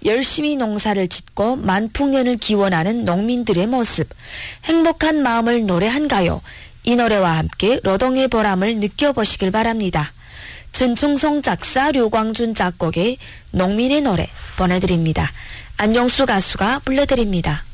열심히 농사를 짓고 만풍년을 기원하는 농민들의 모습, 행복한 마음을 노래한 가요. 이 노래와 함께 노동의 보람을 느껴보시길 바랍니다. 전청송 작사 류광준 작곡의 농민의 노래 보내드립니다. 안용수 가수가 불러드립니다.